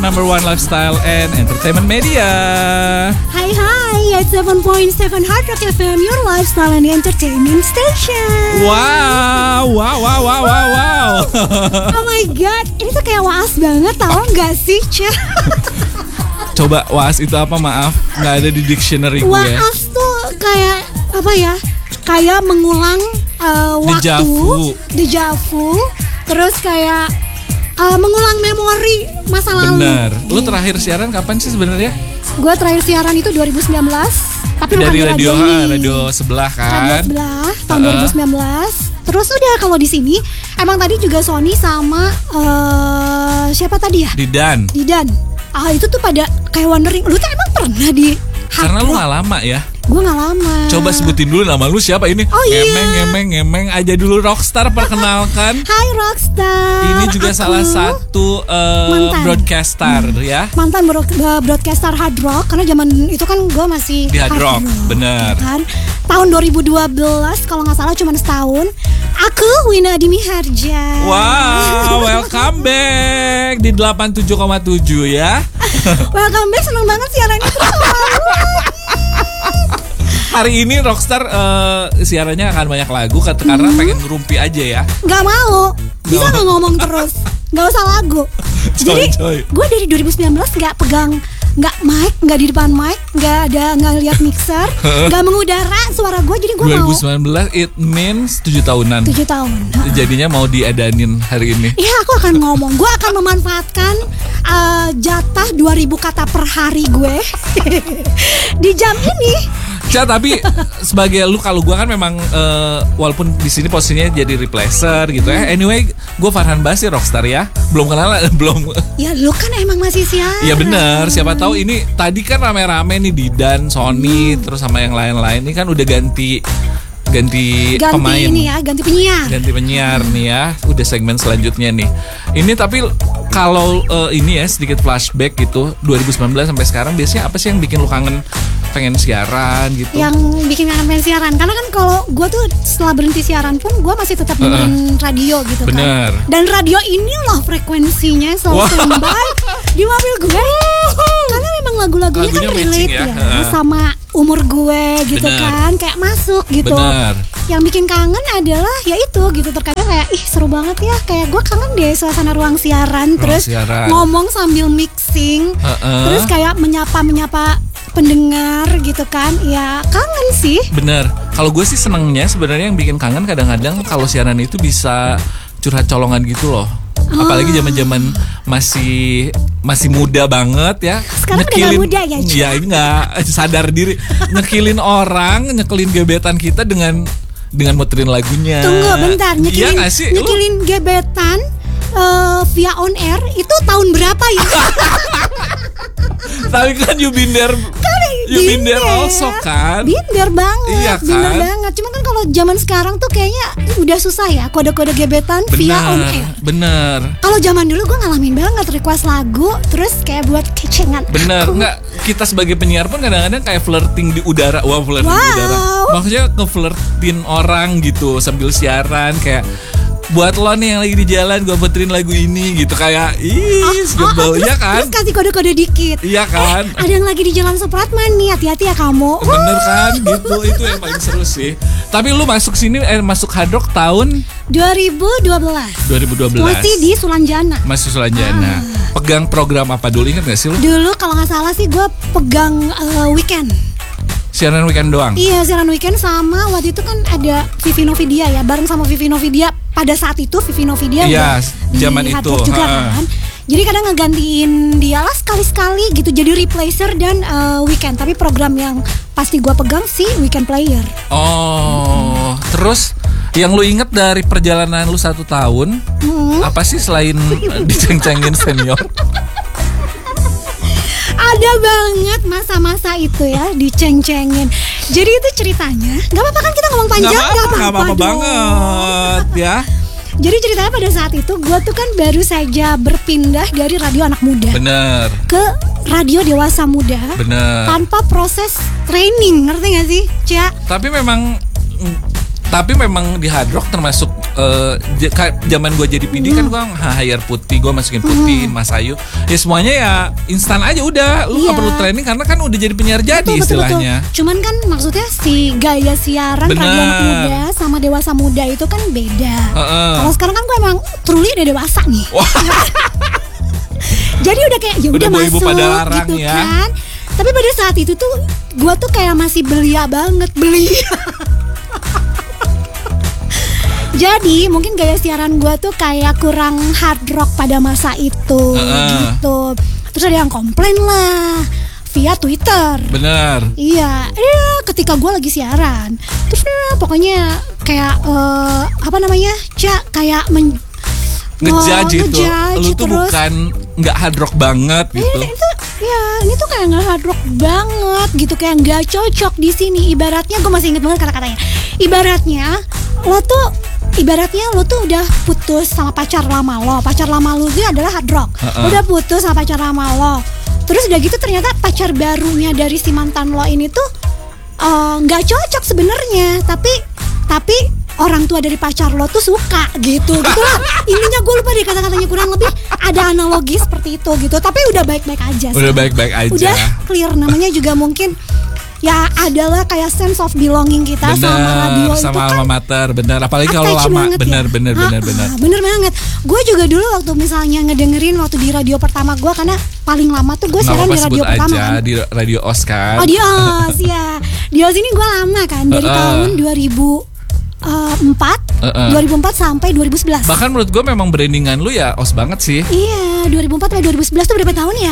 number one lifestyle and entertainment media. Hai at 7.7 Hard Rock FM, your lifestyle and entertainment station. Wow. Oh my god, ini tuh kayak waas banget, tau gak sih, Cia? Coba waas itu apa, maaf, gak ada di dictionary gue. Waas tuh kayak apa ya? Kayak mengulang waktu, deja vu, terus kayak mengulang memori masa lalu. Bener. Lu terakhir siaran kapan sih sebenarnya? Gue terakhir siaran itu 2019. Tapi dari bukan radio sebelah kan? Radio sebelah tahun 2019. Terus udah kalau di sini emang tadi juga Sony sama siapa tadi ya? Didan. Itu tuh pada kayak wondering, lu tuh emang pernah di Karena lu gak lama ya? Gue gak lama. Coba sebutin dulu nama lu siapa ini? Oh iya. Ngemeng aja dulu. Rockstar, perkenalkan. Hai Rockstar. Ini juga salah satu broadcaster ya. Mantan broadcaster Hard Rock. Karena zaman itu kan gue masih di Hard Rock. Bener kan? Tahun 2012 kalau gak salah, cuma setahun. Aku Wina Adimi Harja. Wow, welcome back di 87,7 ya. Welcome back, seneng banget siarannya terus sama lu. Hari ini Rockstar siarannya akan banyak lagu karena pengen ngerumpi aja ya. Gak mau, bisa gak ngomong terus, gak usah lagu. Jadi gue dari 2019 gak pegang, gak mic, gak di depan mic, gak lihat mixer, gak mengudara suara gue. Jadi gue 2019 it means 7 tahunan. 7 tahun. Jadinya mau diadanin hari ini. Iya, aku akan ngomong. Gue akan memanfaatkan jatah 2000 kata per hari gue di jam ini. Tapi sebagai lu, kalau gue kan memang walaupun di sini posisinya jadi replacer gitu ya. Anyway, gue Farhan Basir, Rockstar ya. Belum kenal, belum. Ya lu kan emang masih siaran. Ya benar. Siapa tahu ini tadi kan rame-rame nih Didan, Sony, terus sama yang lain-lain. Ini kan udah ganti pemain. Ini ya, ganti penyiar nih ya. Udah segmen selanjutnya nih. Ini tapi kalau ini ya sedikit flashback gitu 2019 sampai sekarang, biasanya apa sih yang bikin lu kangen pengen siaran gitu? Yang bikin kangen pengen siaran, karena kan kalau gue tuh setelah berhenti siaran pun gue masih tetap dengerin radio gitu. Bener. Kan. Dan radio ini loh frekuensinya selalu standby di mobil gue. Karena memang lagunya kan relate ya sama umur gue gitu. Bener. Kan kayak masuk gitu. Bener. Yang bikin kangen adalah ya itu gitu, terkadang kayak seru banget ya, kayak gue kangen deh suasana ruang siaran. Terus ngomong sambil mixing, terus kayak menyapa pendengar gitu kan. Ya kangen sih. Bener. Kalau gue sih senengnya sebenarnya yang bikin kangen kadang-kadang kalau siaran itu bisa curhat colongan gitu loh. Apalagi zaman-zaman masih muda banget ya. Sekarang udah muda ya. Ya ini nggak sadar diri, nyekelin gebetan kita dengan muterin lagunya. Tunggu bentar, nyekilin gebetan via on air itu tahun berapa ya? Tapi kan you been there also kan. Binder banget. Iya kan? Binder banget. Cuma kan kalau zaman sekarang tuh kayaknya udah susah ya kode-kode gebetan via on air. Bener. Kalau zaman dulu gue ngalamin banget request lagu terus kayak buat kecengan. Bener. Enggak, kita sebagai penyiar pun kadang-kadang kayak flirting di udara. Di udara. Maksudnya ngeflirtin orang gitu sambil siaran, kayak buat lo nih yang lagi di jalan gue puterin lagu ini gitu, kayak gebel ya kan. Terus kasih kode-kode dikit. Iya kan. Ada yang lagi di Jalan Supratman nih, hati-hati ya kamu. Bener kan gitu. Itu yang paling seru sih. Tapi lu masuk Hard Rock tahun 2012. Masih di Sulanjana. Pegang program apa dulu, ingat gak sih lu? Dulu kalau gak salah sih gue pegang weekend. Siaran weekend doang? Iya, siaran weekend sama waktu itu kan ada Vivi Novidia ya. Bareng sama Vivi Novidia. Pada saat itu Vivi Novidia di zaman itu juga kan. Jadi kadang ngegantiin dia lah sekali-sekali gitu, jadi replacer dan weekend. Tapi program yang pasti gue pegang sih weekend player. Oh, terus yang lu inget dari perjalanan lu 1 tahun apa sih selain diceng-cengin senior? Ada banget masa-masa itu ya, diceng-cengin. Jadi itu ceritanya, gak apa-apa kan kita ngomong panjang? Gak apa-apa banget ya. Jadi ceritanya pada saat itu gue tuh kan baru saja berpindah dari radio anak muda ke radio dewasa muda. Tanpa proses training, ngerti gak sih, Cia? Tapi memang Tapi memang di Hard Rock termasuk zaman gue jadi PD kan gue hire putih, gue masukin putih, Mas Ayu. Ya semuanya ya instan aja udah. Lu gak perlu training karena kan udah jadi penyiar jadi istilahnya. Betul. Cuman kan maksudnya si gaya siaran radio anak muda sama dewasa muda itu kan beda. Kalau sekarang kan gue emang truly udah dewasa nih. Jadi udah kayak ya udah masuk gitu ya. Kan. Tapi pada saat itu tuh gue tuh kayak masih belia banget. Jadi mungkin gaya siaran gue tuh kayak kurang hard rock pada masa itu gitu. Terus ada yang komplain lah via Twitter. Bener. Iya, ketika gue lagi siaran. Terus pokoknya kayak kayak ngejudge itu. Lu tuh terus, bukan nggak hard rock banget gitu. Ini tuh kayak nggak hard rock banget gitu, kayak nggak cocok di sini. Ibaratnya gue masih inget banget kata-katanya. Ibaratnya lo tuh udah putus sama pacar lama lo. Pacar lama lo itu adalah hard rock. Udah putus sama pacar lama lo. Terus udah gitu ternyata pacar barunya dari si mantan lo ini tuh nggak cocok sebenarnya. Tapi orang tua dari pacar lo tuh suka gitu lah. Intinya gue lupa deh kata-katanya, kurang lebih ada analogi seperti itu gitu. Tapi udah baik-baik aja. Udah baik-baik aja. Udah clear, namanya juga mungkin ya adalah kayak sense of belonging kita sama radio itu sama kan alma mater, bener. Apalagi kalau lama, bener. Bener banget. Gue juga dulu waktu misalnya ngedengerin waktu di radio pertama gue, karena paling lama tuh gue siaran di radio pertama kan. Di Radio OS kan. Oh di OS ya. Di OS ini gue lama kan dari tahun 2004 sampai 2011. Bahkan menurut gue memang brandingan lu ya OS banget sih. Iya, 2004 sampai 2011 tuh berapa tahun ya?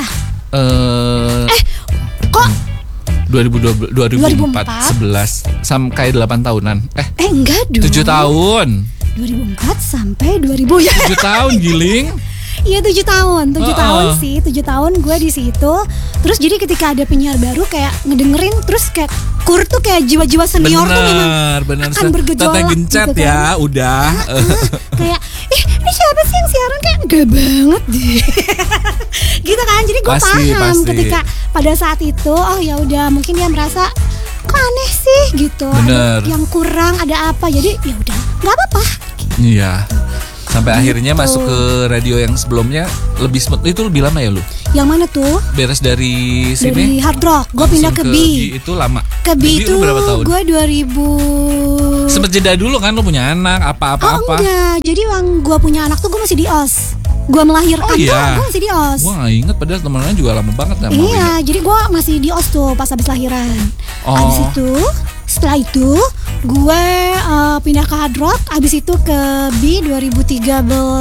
Kok 2004 11 sampai 8 tahunan. Enggak dong. 7 tahun. 2004 sampai 2000 ya. 7 tahun giling. Iya 7 tahun sih, 7 tahun gue di situ. Terus jadi ketika ada penyiar baru kayak ngedengerin, terus kayak Kur tuh kayak jiwa-jiwa senior tuh memang akan bergejolak. Tata gencet gitu kan. Ya udah. Kayak ini siapa sih yang siaran, kayak gak banget deh. Gitu kan, jadi gue paham ketika pada saat itu ya udah mungkin dia merasa kok aneh sih gitu. Ada yang kurang, ada apa, jadi ya udah nggak apa-apa. Iya. Sampai akhirnya masuk ke radio yang sebelumnya lebih smooth. Itu lebih lama ya lu? Yang mana tuh? Beres dari sini? Dari Hard Rock, gue pindah ke B. Itu lama. Ke B itu berapa tahun? Gue 2000. Sempet jeda dulu kan, lu punya anak apa-apa? Oh enggak, jadi yang gue punya anak tuh gue masih di OS. Gue melahirkan tuh gue masih di OS. Gue gak inget, padahal temen-temen juga lama banget kan. Iya, jadi gue masih di OS tuh pas habis lahiran. Setelah itu gue pindah ke Hard Rock. Abis itu ke B 2013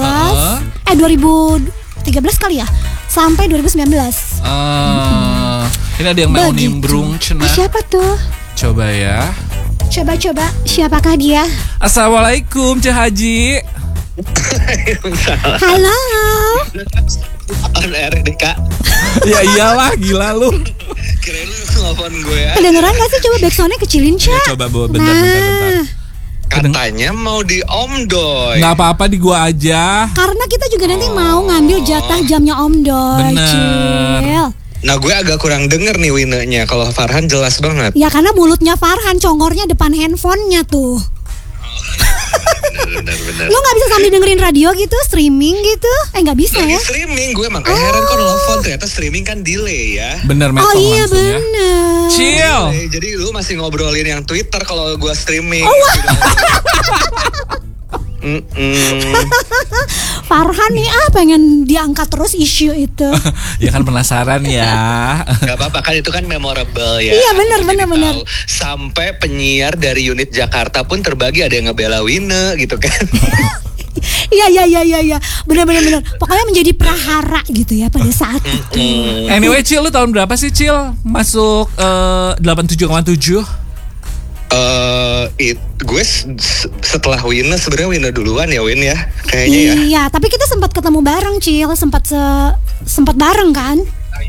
2013 kali ya, sampai 2019. Ini ada yang mau nimbrung cenah. Siapa tuh? Coba ya. Coba siapakah dia? Assalamualaikum Cah Haji. Halo. Kak. Ya iyalah, gila lu. Kirain lu telepon gue ya. Kedengeran gak sih, coba backsoundnya kecilin Cah. Ya, coba bentar. Katanya mau di Om Doy. Nggak apa-apa, di gua aja. Karena kita juga nanti mau ngambil jatah jamnya Om Doy. Bener. Nah gue agak kurang denger nih Winenya. Kalau Farhan jelas banget. Ya karena mulutnya Farhan, congornya depan handphonenya tuh. Bener. Lo gak bisa sambil dengerin radio gitu, streaming gitu? Gak bisa lagi ya? Streaming, gue makanya heran kok nelfon. Ternyata streaming kan delay ya. Bener, metong langsung ya. Bener. Chill. Jadi lu masih ngobrolin yang Twitter kalau gue streaming. Farhan nih pengen diangkat terus isu itu. Ya kan penasaran ya. Gak apa-apa kan, itu kan memorable ya. Iya benar. Sampai penyiar dari unit Jakarta pun terbagi, ada yang ngebela Wine gitu kan. Iya. Benar. Pokoknya menjadi prahara gitu ya pada saat itu. Anyway, Cil, lu tahun berapa sih, Cil? Masuk 87,7? Gue setelah Wine, sebenarnya Wine duluan ya, Win ya, kayaknya ya. Iya, tapi kita sempat ketemu bareng, Cil, sempat bareng kan?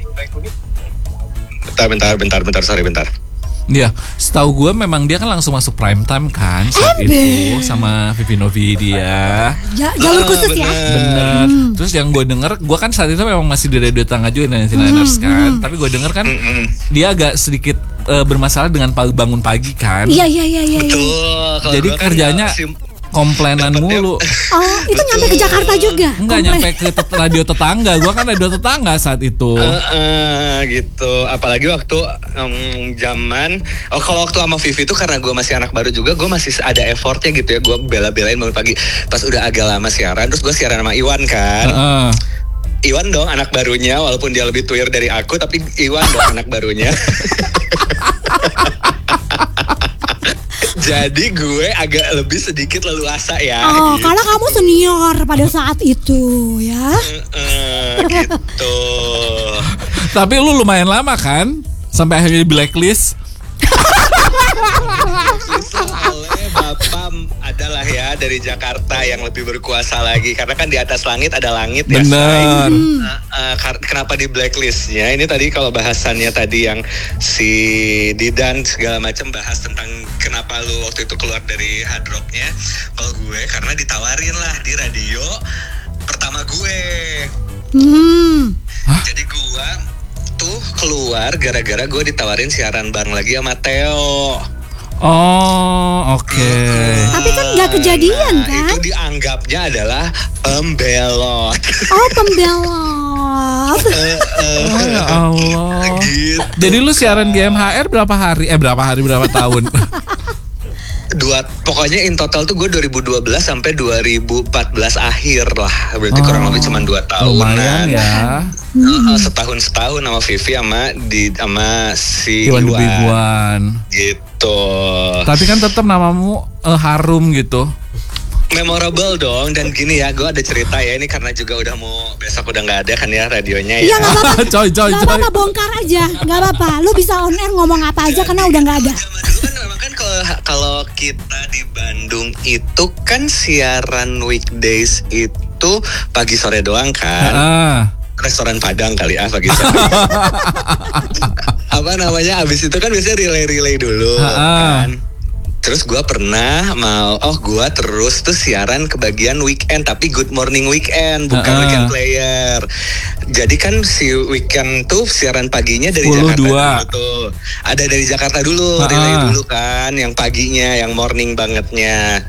Bentar, sorry. Iya, setahu gue memang dia kan langsung masuk prime time kan saat itu sama Vivi Novi dia. Jalur khusus ya. Bener. Terus yang gue denger, gue kan saat itu memang masih di radio Tangga juga dan Niners kan. Tapi gue denger kan dia agak sedikit bermasalah dengan bangun pagi kan. Iya. Betul. Jadi kerjanya komplainan mulu. Oh, itu nyampe ke Jakarta juga? Enggak, nyampe ke radio tetangga. Gua kan radio tetangga saat itu. Gitu. Apalagi waktu zaman kalau waktu sama Vivi itu karena gue masih anak baru juga, gue masih ada effortnya gitu ya. Gue bela-belain bangun pagi. Pas udah agak lama siaran, terus gue siaran sama Iwan kan. Iwan dong anak barunya, walaupun dia lebih tuir dari aku, tapi Iwan dong anak barunya. Jadi gue agak lebih sedikit leluasa ya. Oh, gitu. Karena kamu senior pada saat itu ya. Gitu. Tapi lu lumayan lama kan? Sampai akhirnya di blacklist. Soalnya Bapak adalah ya dari Jakarta yang lebih berkuasa lagi. Karena kan di atas langit ada langit. Bener. Ya. Kenapa di blacklistnya? Ini tadi kalau bahasannya tadi yang si Didan segala macam bahas tentang kenapa lu waktu itu keluar dari Hard Rock-nya. Kalau gue karena ditawarin lah di radio pertama gue. Jadi gue tuh keluar gara-gara gue ditawarin siaran bareng lagi sama Theo. Oh, oke. Tapi kan nggak kejadian kan? Itu dianggapnya adalah pembelot. Oh, pembelot. Ya Allah. Gitu. Jadi lu siaran GMHR berapa hari? Berapa tahun? Pokoknya in total tuh gue 2012 sampai 2014 akhir lah. Berarti kurang lebih cuma 2 tahun. Lumayan ya. Setahun sama Vivi sama si Iwan. Gitu. Tapi kan tetap namamu harum gitu. Memorable dong. Dan gini ya, gue ada cerita ya. Ini karena juga udah mau besok udah nggak ada kan ya radionya ya. Iya nggak apa-apa. Coy. Nggak apa-apa, bongkar aja. Nggak apa-apa. Lu bisa on air ngomong apa aja karena udah nggak ada. Dulu kan memang kan kalau kita di Bandung itu kan siaran weekdays itu pagi sore doang kan. Restoran Padang kali pagi sore. Apa namanya? Abis itu kan biasanya relay dulu kan. Terus gue pernah gue terus tuh siaran ke bagian weekend, tapi Good Morning Weekend, bukan Weekend Player. Jadi kan si weekend tuh siaran paginya dari Jakarta dulu tuh. Ada dari Jakarta dulu, relay dulu kan, yang paginya, yang morning bangetnya.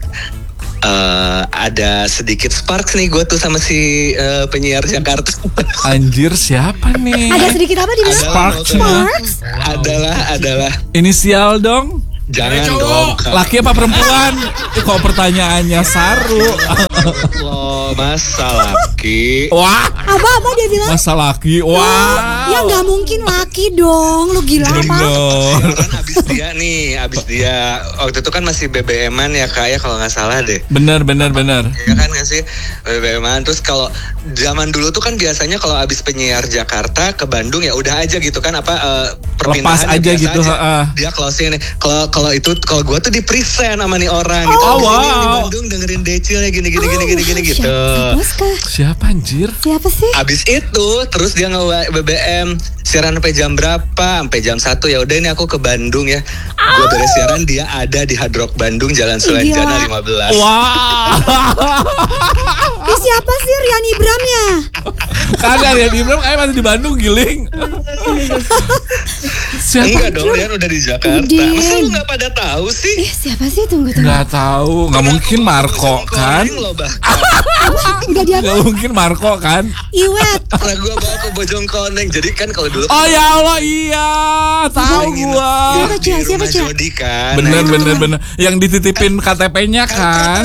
Ada sedikit sparks nih gue tuh sama si penyiar Jakarta. Anjir, siapa nih? Ada sedikit apa di mana? Sparks. Adalah inisial dong. Jangan dong. Laki apa perempuan? Kok pertanyaannya saru. Loh, masa laki? Wah. Apa dia bilang? Masa laki? Wah. Ya nggak mungkin laki dong. Lu gila apa? Kan abis dia waktu itu kan masih BBM-an ya Kak ya kalau nggak salah deh. Bener. Ya kan nggak sih BBM-an. Terus kalau zaman dulu tuh kan biasanya kalau abis penyiar Jakarta ke Bandung ya udah aja gitu kan perpindahan lepas aja gitu. Dia closing nih. Kalau gue tuh di present sama nih orang gitu. Wow. Di Bandung dengerin Decil gini gitu. Siapa anjir? Siapa sih? Abis itu terus dia nge-BBM siaran sampai jam berapa? Sampai jam 1. Ya udah ini aku ke Bandung ya. Gue beres siaran, dia ada di Hard Rock Bandung Jalan Sulanjana 15. Wah. Siapa sih Rian Ibram ya? Kagak, Rian Ibram kayak masih di Bandung, giling. Siapa? Enggak dong, Rian udah di Jakarta. Masa lu gak pada tahu sih? Siapa sih? Tunggu. Gak tahu, gak mungkin Marco kan? Udah dia. Gak mungkin Marco kan? Iwet. Pernah gue bawa ke Bojongkoneng. Jadi kan kalau dulu. Oh ya Allah, iya. Tahu gua. Siapa Jody kan. Bener. Yang dititipin KTP-nya kan?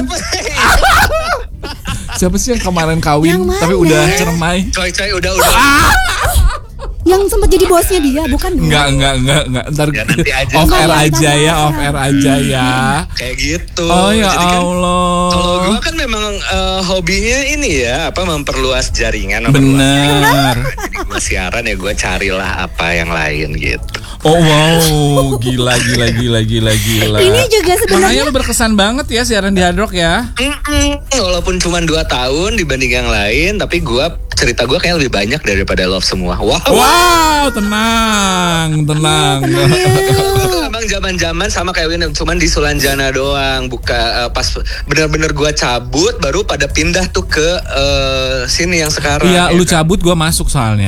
Siapa sih yang kemarin kawin tapi udah cermai? Coy, udah. Yang sempat jadi bosnya dia, bukan? Enggak. Ntar ya, nanti aja. Off air aja ya. Kayak gitu. Oh ya jadi Allah. Kalau gue kan memang hobinya ini ya, memperluas jaringan. Benar. Jadi gue siaran ya gue carilah apa yang lain gitu. Oh wow, gila. Ini juga sebenarnya. Makanya lu berkesan banget ya siaran di Hard Rock ya. Walaupun cuma 2 tahun dibanding yang lain, tapi cerita gue kayak lebih banyak daripada Love Semua. Wow, tenang. Emang zaman-zaman sama kayak Win, cuman di Sulanjana doang. Pas bener-bener gue cabut, baru pada pindah tuh ke sini yang sekarang. Iya, lu cabut gue masuk soalnya.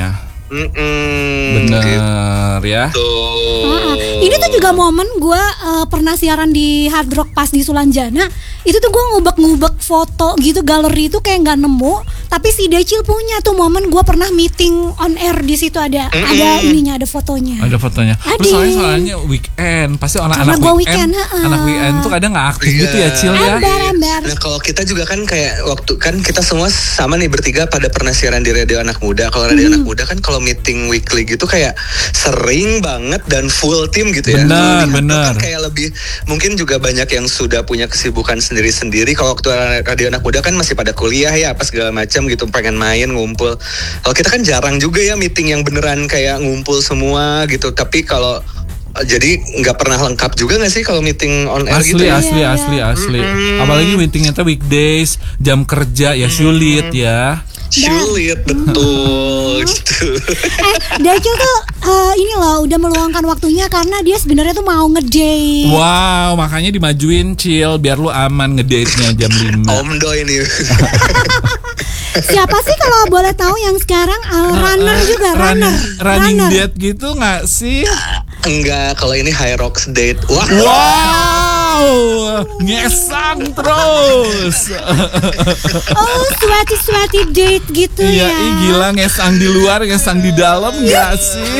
Bener ya. Ini tuh juga momen gue pernah siaran di Hard Rock pas di Sulanjana. Itu tuh gue ngubek-ngubek foto gitu, galeri itu kayak nggak nemu. Tapi si Decil punya tuh momen gue pernah meeting on air di situ ada ininya, ada fotonya. Ada fotonya. Terus soalnya weekend pasti anak-anak weekend tuh kadang nggak aktif gitu ya, Cil ya. Nah kalau kita juga kan kayak waktu kan kita semua sama nih bertiga pada pernah siaran di Radio Anak Muda. Kalau Radio Anak Muda kan kalau meeting weekly gitu kayak sering banget dan full tim gitu ya. Benar. Kan kayak lebih mungkin juga banyak yang sudah punya kesibukan sendiri-sendiri. Kalau waktu Radio Anak Muda kan masih pada kuliah ya, apa segala macam gitu, pengen main ngumpul. Kalau kita kan jarang juga ya meeting yang beneran kayak ngumpul semua gitu. Tapi kalau jadi nggak pernah lengkap juga nggak sih kalau meeting on air gitu? Asli. Apalagi meetingnya tuh weekdays, jam kerja ya sulit ya. Sulit betul gitu. Decil tuh ini loh udah meluangkan waktunya karena dia sebenarnya tuh mau ngedate. Wow, makanya dimajuin Cil biar lu aman ngedate-nya jam 5. Omdo ini. Siapa sih kalau boleh tahu yang sekarang runner juga running date gitu nggak sih? Enggak, kalau ini High Rocks date. Wow, ngesang terus. Oh, sweaty date gitu ya. Iya, gila, ngesang di luar, ngesang di dalam nggak sih?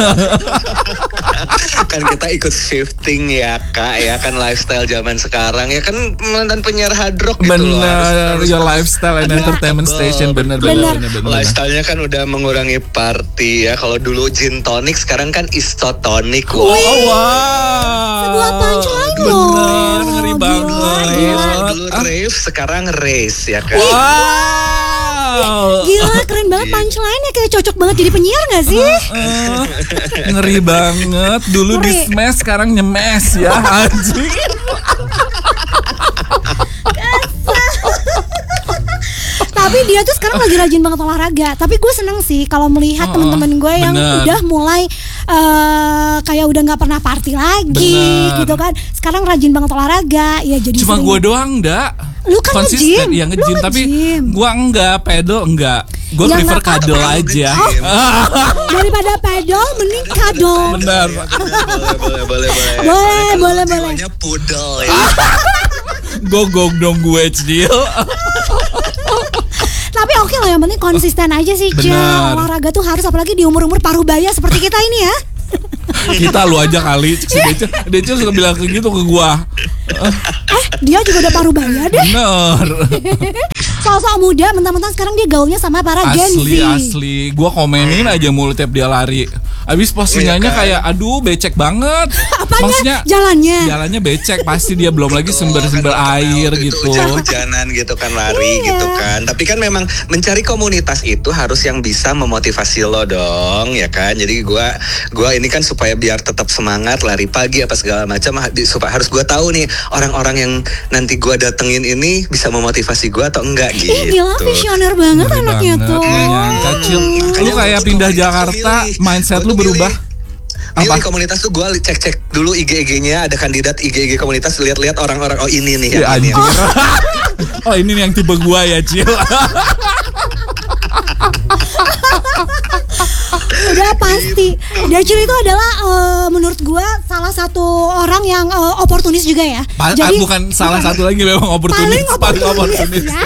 Kan kita ikut shifting ya Kak, ya kan lifestyle zaman sekarang ya kan, mantan penyiar Hard Rock gitu loh. Bener, ya lifestyle and entertainment station, bener. Lifestyle-nya kan udah mengurangi party ya. Kalau dulu gin tonic, sekarang kan isotonic. Wow. Sebuah punchline loh. Bener, ngeri banget. Dulu rave, sekarang race ya kan. Wow. Gila, keren banget punchline-nya, kayak cocok banget jadi penyiar gak sih? Ngeri banget. Dulu di smash, sekarang nyemes ya. Anjing. Tapi dia tuh sekarang lagi rajin banget olahraga. Tapi gue seneng sih kalau melihat teman-teman gue yang udah mulai kayak udah nggak pernah party lagi gitu kan. Sekarang rajin banget olahraga. Ya jadi cuma gue doang enggak. Lu kan konsisten ya nge-gym, tapi gue enggak, pedal enggak. Gue ya, prefer kadal aja. Daripada pedal mending kadal. Benar. Boleh. Jiwanya pudel ya. Gogong dong gue Cil. Tapi oke lah, yang penting konsisten aja sih Cil. Olahraga tuh harus, apalagi di umur-umur paruh baya seperti kita ini ya. Kita lu aja kali. Si Decil suka bilang kayak gitu ke gua. Dia juga udah paruh baya deh. Bener. Sosok muda, mentang-mentang sekarang dia gaulnya sama para Gen Z. Asli. Gua komenin aja mulu tiap dia lari. Abis postingannya kayak aduh becek banget. Apanya? Maksudnya jalannya becek, pasti dia belum lagi sumber-sumber air gitu. Hujan-hujanan gitu kan, lari gitu kan. Tapi kan memang mencari komunitas itu harus yang bisa memotivasi lo dong, ya kan. Jadi gua ini kan supaya biar tetap semangat lari pagi apa segala macam, supaya harus gua tahu nih orang-orang yang nanti gua datengin ini bisa memotivasi gua atau enggak gitu. Gila, visioner banget anaknya tuh. Kecil. Lu kayak pindah Jakarta, mindset lu berubah. Apa? Di komunitas tuh gue cek dulu IG-nya, ada kandidat IG komunitas, lihat-lihat orang-orang, oh ini nih ya, ini. Oh ini nih yang tipe gue ya Cil. Udah pasti. Decil itu adalah menurut gue salah satu orang yang oportunis juga ya. Jadi bukan salah satu lagi, memang oportunis. Paling oportunis ya.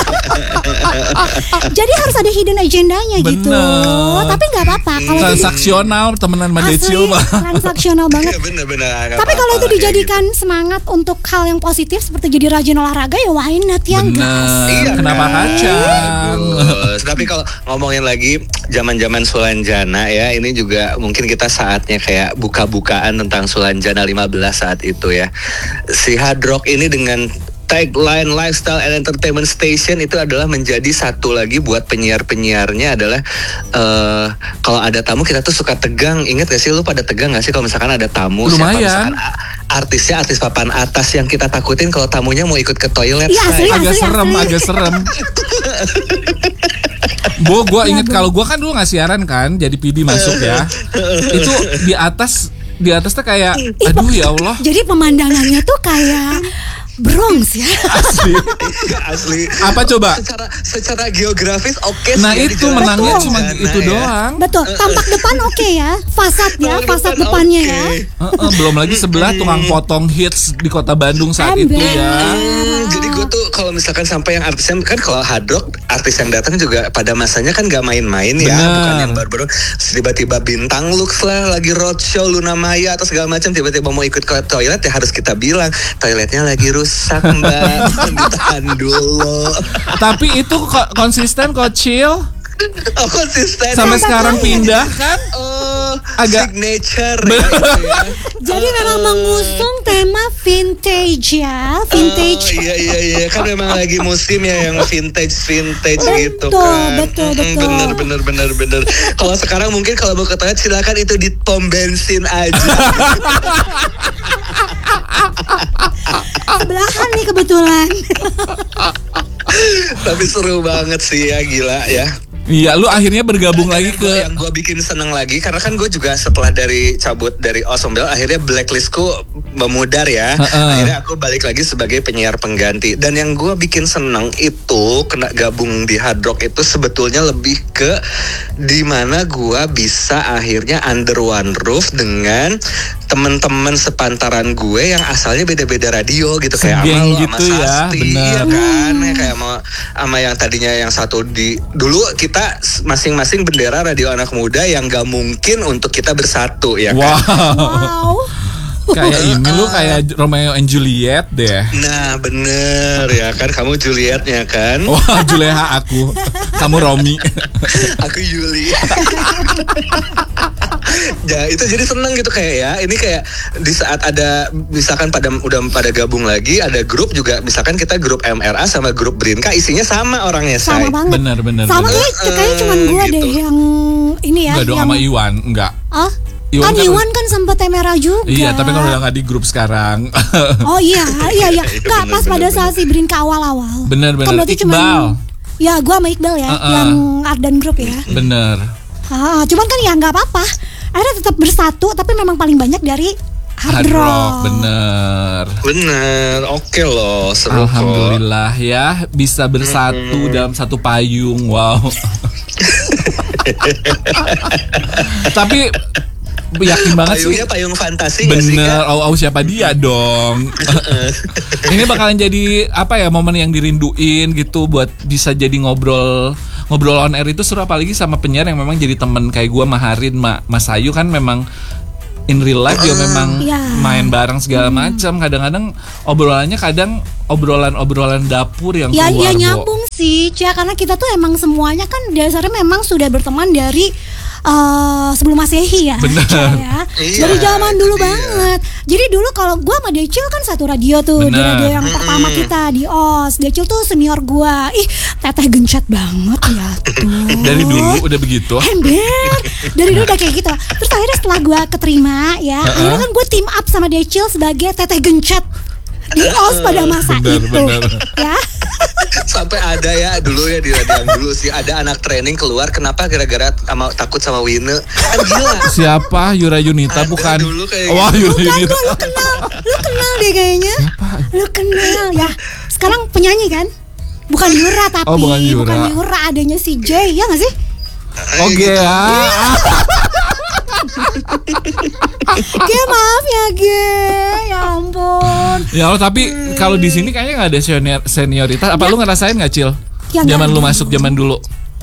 Jadi harus ada hidden agendanya gitu. Tapi nggak apa-apa. Transaksional temenan sama Decil mah. Transaksional banget. Bener. Tapi kalau itu dijadikan semangat untuk hal yang positif seperti jadi rajin olahraga, ya why not ya enggak? Iya, kenapa kacang? Tapi kalau ngomongin lagi zaman-zaman Sulanjana ya, ini juga mungkin kita saatnya kayak buka-bukaan tentang Sulanjana 15 saat itu ya. Si Hard Rock ini dengan tagline Lifestyle and Entertainment Station itu adalah menjadi satu lagi buat penyiar-penyiarnya adalah kalau ada tamu kita tuh suka tegang. Ingat gak sih, lu pada tegang gak sih kalau misalkan ada tamu? Lumayan. Siapa misalkan artisnya artis papan atas yang kita takutin kalau tamunya mau ikut ke toilet. Ya, agak serem. Gue inget kalau gue kan dulu nggak siaran kan, jadi PD masuk ya. Itu di atas tuh kayak aduh ya Allah. Jadi pemandangannya tuh kayak Bronx ya. Asli. Apa coba? Secara geografis oke. Nah itu menangnya cuma itu doang. Betul. Tampak depan oke ya. Fasad depannya ya. Belum lagi sebelah tukang potong hits di kota Bandung saat itu ya. Jadi gue tuh kalau misalkan sampai yang artisnya kan kalau Hard Rock artis yang datang juga pada masanya kan gak main-main ya. Bukan yang baru-baru tiba-tiba bintang Lux lah lagi roadshow Luna Maya atau segala macam tiba-tiba mau ikut ke toilet ya harus kita bilang toiletnya lagi rusak mbak, ditahan dulu. Tapi itu konsisten kok Chill. Oh konsisten. Sampai sekarang pindah kan? Agak signature ya, ya. Jadi memang mengusung tema vintage ya, vintage. Iya kan memang lagi musim ya yang vintage gitu kan. Betul. Bener. Kalau sekarang mungkin kalau mau ke toilet silakan itu di pom bensin aja. Sebelahan nih kebetulan. Tapi seru banget sih ya, gila ya. Iya, lu akhirnya bergabung lagi ke yang gue bikin seneng lagi karena kan gue juga setelah cabut dari Awesome Bell akhirnya blacklistku memudar ya. Akhirnya aku balik lagi sebagai penyiar pengganti. Dan yang gue bikin seneng itu kena gabung di Hard Rock itu sebetulnya lebih ke dimana gue bisa akhirnya under one roof dengan teman-teman sepantaran gue yang asalnya beda-beda radio gitu kayak sama lu gitu sama ya, Sasti ya kan kayak sama yang tadinya yang satu di dulu kita masing-masing bendera radio anak muda yang gak mungkin untuk kita bersatu ya kan. Wow. Kayak ini lu kayak Romeo and Juliet deh. Nah bener ya kan kamu Julietnya kan. Wah Juleha aku. Kamu Romi. Aku Yuli. Ya itu jadi seneng gitu kayak ya. Ini kayak di saat ada misalkan udah pada gabung lagi ada grup juga misalkan kita grup MRA sama grup Brinka isinya sama orangnya sama banget. Bener. Sama kayaknya cuma gue gitu deh yang ini ya. Enggak dong sama Iwan enggak. Iwan kan sempet MRA juga. Iya tapi kan udah gak di grup sekarang. Oh iya. Enggak pas pada saat si Brinka awal-awal. Bener. Kan berarti Iqbal. Ya gue sama Iqbal ya yang Ardan Group ya. Bener. Cuman kan ya gak apa-apa. Akhirnya tetap bersatu tapi memang paling banyak dari Hard Rock. Bener. Oke loh, seru. Alhamdulillah ya bisa bersatu dalam satu payung. Wow. Tapi yakin banget payungnya payung fantasi. Bener. Siapa dia dong. Ini bakalan jadi apa ya momen yang dirinduin gitu buat bisa jadi ngobrol on air itu seru apalagi sama penyiar yang memang jadi temen kayak gue Maharin Mas Ayu kan memang in real life dia memang main bareng segala macam. Kadang-kadang obrolannya obrolan dapur yang keluar. Ya nyambung sih, karena kita tuh emang semuanya kan dasarnya memang sudah berteman dari sebelum Masehi ya. Bener. Ya. Dari zaman dulu banget. Jadi dulu kalau gue sama Decil kan satu radio tuh. Di radio yang pertama kita di OS. Decil tuh senior gue. Teteh gencet banget ya tuh. Dari dulu udah begitu. Ember. Dari dulu udah kayak gitu. Terus akhirnya setelah gue keterima ya, akhirnya kan gue team up sama Decil sebagai teteh gencet di OS pada masa bener. Ya. Sampai ada ya dulu ya di radio yang dulu sih ada anak training keluar kenapa gara-gara takut sama Wine kan gila. Siapa? Yura Yunita bukan? Dulu kayak Wah gitu. Yura Yunita. Lu kenal deh kayaknya. Siapa? Lu kenal ya. Sekarang penyanyi kan? Bukan Yura tapi. Bukan Yura adanya si Jay ya nggak sih? Oke ya. Ge maaf ya Ge. Ya ampun. Ya Allah tapi kalau di sini kayaknya nggak ada senioritas. Apa lu ngerasain nggak Cil? Zaman lu masuk zaman dulu?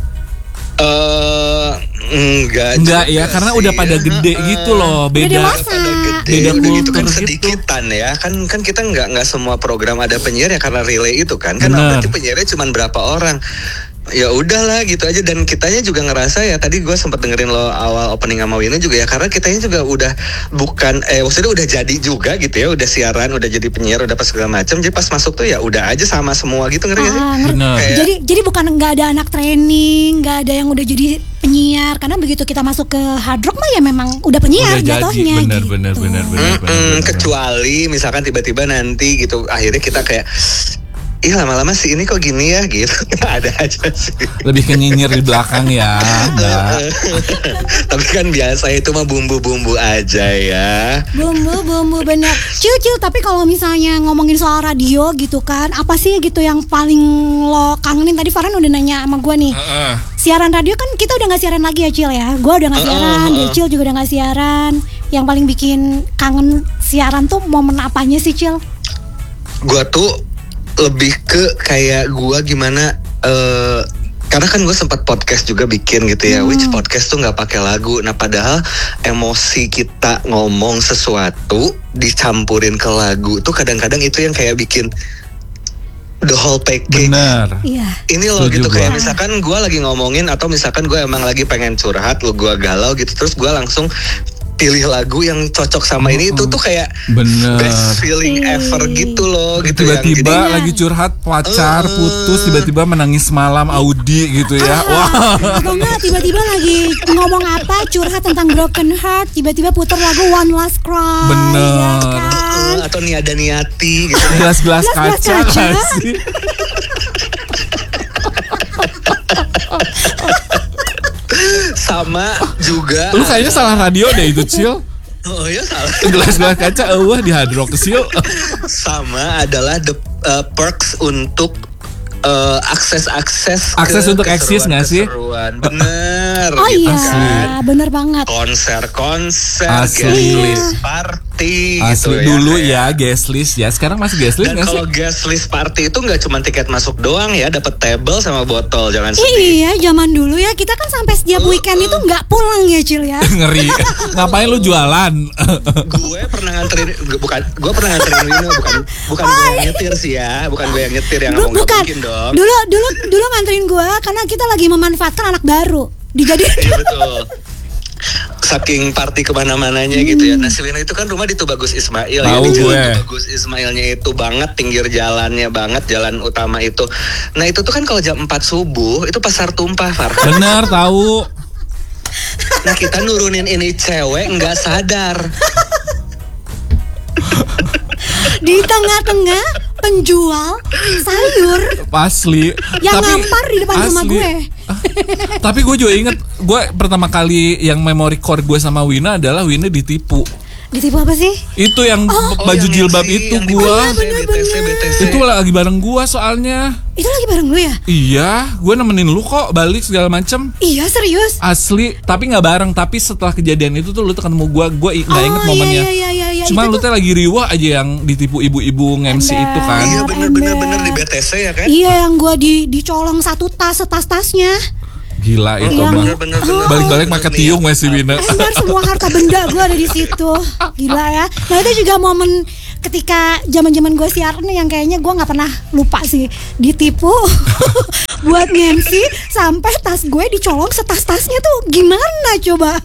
Enggak ya karena udah pada gede gitu loh. Beda kultur gitu kan sedikitan ya. Kan kita nggak semua program ada penyiar ya karena relay itu kan berarti penyiarnya cuma berapa orang. Ya udahlah gitu aja dan kitanya juga ngerasa ya tadi gue sempat dengerin lo awal opening sama Wina juga ya karena kitanya juga udah maksudnya udah jadi juga gitu ya udah siaran udah jadi penyiar udah pas segala macam jadi pas masuk tuh ya udah aja sama semua gitu ngerti gak sih? Jadi bukan nggak ada anak training nggak ada yang udah jadi penyiar karena begitu kita masuk ke Hard Rock mah ya memang udah penyiar jatuhnya gitu. Bener. Kecuali misalkan tiba-tiba nanti gitu akhirnya kita kayak ih lama-lama sih ini kok gini ya gitu. Ada aja sih. Lebih ke nyinyir di belakang ya. Tapi kan biasa itu mah bumbu-bumbu aja ya. Bumbu bener. Cil, tapi kalau misalnya ngomongin soal radio gitu kan, apa sih gitu yang paling lo kangenin? Tadi Farhan udah nanya sama gue nih. Siaran radio kan kita udah gak siaran lagi ya Cil ya. Gue udah gak siaran, Cil juga udah gak siaran. Yang paling bikin kangen siaran tuh momen apanya sih Cil? Gue tuh lebih ke kayak gue gimana karena kan gue sempat podcast juga bikin gitu ya, which podcast tuh nggak pakai lagu. Nah padahal emosi kita ngomong sesuatu dicampurin ke lagu tuh kadang-kadang itu yang kayak bikin the whole package. Benar. Ini loh gitu kayak misalkan gue lagi ngomongin atau misalkan gue emang lagi pengen curhat, lo gue galau gitu, terus gue langsung pilih lagu yang cocok sama ini itu tuh kayak best feeling ever gitu loh gitu. Tiba-tiba yang lagi curhat pacar putus, tiba-tiba menangis malam Audi gitu ya. Atau enggak tiba-tiba lagi ngomong apa curhat tentang broken heart, tiba-tiba putar lagu One Last Cry. Bener ya kan? Atau Niada Niati gitu. Gelas-gelas kaca sih. Sama juga lu kayaknya salah radio deh itu Cil. Oh iya salah. Gelas-gelas kaca di Hard Rock Cil. Sama adalah the perks untuk akses untuk eksis nggak sih? Bener. Oh gitu iya, kan? Bener banget. Konser, guest list party. Asli gitu dulu ya guest list ya. Sekarang masih guest list nggak sih? Dan kalau guest list party itu nggak cuma tiket masuk doang ya, dapat table sama botol, jangan sedih. Iya, zaman dulu ya kita kan sampai setiap weekend itu nggak pulang ya Cil ya. Ngeri. Ngapain lu jualan? Gue pernah nganterin Wino, bukan gue yang nyetir sih ya, bukan gue yang nyetir yang ngomong nggak mungkin dong. Dulu nganterin gue karena kita lagi memanfaatkan anak baru dijadiin. Iya betul. Saking party kemana-mananya gitu ya. Nah si Wino itu kan rumah di Tubagus Ismail ya. Di jalan Tubagus Ismailnya itu banget, pinggir jalannya banget, jalan utama itu. Nah itu tuh kan kalau jam 4 subuh itu pasar tumpah, Farhan. Benar, tahu. Nah kita nurunin ini cewek nggak sadar. Di tengah-tengah penjual sayur asli yang ngampar di depan rumah gue. Tapi gue juga inget, gue pertama kali yang memory core gue sama Wina adalah Wina ditipu. Ditipu apa sih? Itu yang baju jilbab itu gue. BTC. Itu lagi bareng gue soalnya. Itu lagi bareng lu ya? Iya, gue nemenin lu kok balik segala macem. Iya serius? Asli, tapi nggak bareng. Tapi setelah kejadian itu tuh lu tuh ketemu gue nggak inget momennya. Iya, cuma lu tuh lagi riwah aja yang ditipu ibu-ibu nge-MC itu kan. Iya bener di BTC ya kan? Iya yang gue dicolong satu tas-tasnya. Gila itu mah. Balik-balik pakai tiung masih Wina. Benar, semua harta benda gue ada di situ. Gila ya. Nah itu juga momen ketika zaman-zaman gue siaran yang kayaknya gue nggak pernah lupa sih, ditipu buat nge-MC sampai tas gue dicolong setas-tasnya tuh gimana coba?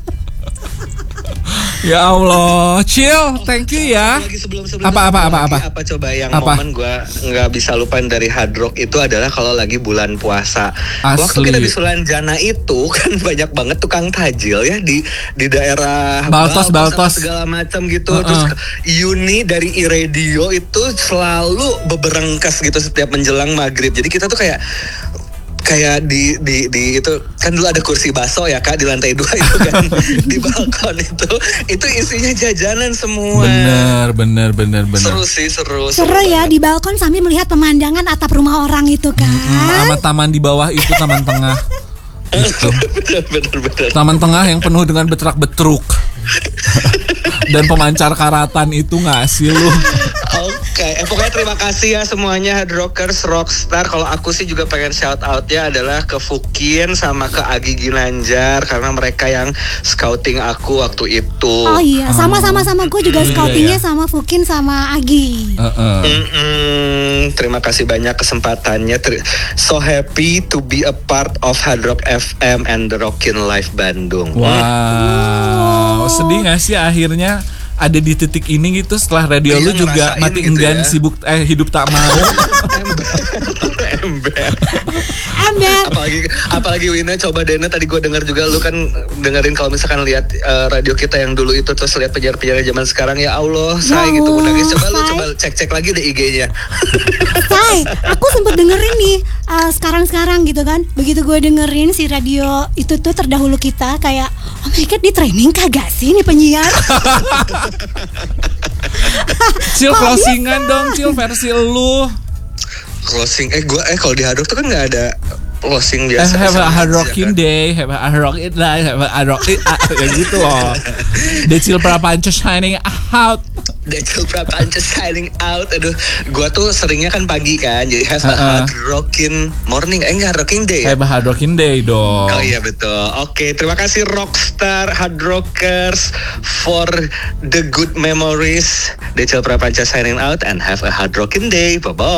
Ya Allah, Cil, thank you ya. Apa coba yang momen gue nggak bisa lupain dari Hard Rock itu adalah kalau lagi bulan puasa. Asli. Waktu kita di Sulanjana itu kan banyak banget tukang tajil ya di daerah Baltos segala macam gitu. Terus Yuni dari iRadio itu selalu beberengkas gitu setiap menjelang maghrib. Jadi kita tuh kayak di itu kan dulu ada kursi baso ya Kak di lantai 2 itu kan di balkon itu isinya jajanan semua. Bener. Seru ya di balkon sambil melihat pemandangan atap rumah orang itu kan. Sama taman di bawah itu, taman tengah. Gitu. Bener. Taman tengah yang penuh dengan betrak-betruk dan pemancar karatan itu nggak sih lu? Oke, pokoknya terima kasih ya semuanya Hard Rockers, Rockstar. Kalau aku sih juga pengen shout out ya adalah ke Fukin sama ke Agi Ginanjar karena mereka yang scouting aku waktu itu. Oh iya, sama gue juga scoutingnya sama Fukin sama Agi. Terima kasih banyak kesempatannya. So happy to be a part of Hard Rock FM and the Rockin' Live Bandung. Wow, sedih gak sih akhirnya ada di titik ini gitu setelah radio lu juga mati enggan gitu ya? Sibuk hidup tak mau. Ember. Ember. Apalagi Wina, coba Dena, tadi gue dengar juga lu kan dengerin kalau misalkan lihat radio kita yang dulu itu terus lihat penyiar-penyiar zaman sekarang, ya Allah, say gitu nangis. Coba cek lagi deh IG-nya. Say, aku sempet dengerin nih sekarang gitu kan. Begitu gue dengerin si radio itu tuh terdahulu kita, kayak oh my god, di training kagak sih nih penyiar. Cil, closingan dong, Cil, versi lu. Closing, kalau di Hard Rock tuh kan nggak ada closing biasa. Have a hard rocking day, have a hard rock it night, have a hard rock it, kayak gitu loh. Decil Prapanca shining out. Decil Prapanca shining out. Aduh, gua tuh seringnya kan pagi kan, jadi have a hard rocking morning. Enggak, rocking day ya? Have a hard rocking day dong. Oh iya betul. Oke, terima kasih Rockstar Hard Rockers for the good memories. Decil Prapanca signing out and have a hard rocking day. Bye bye.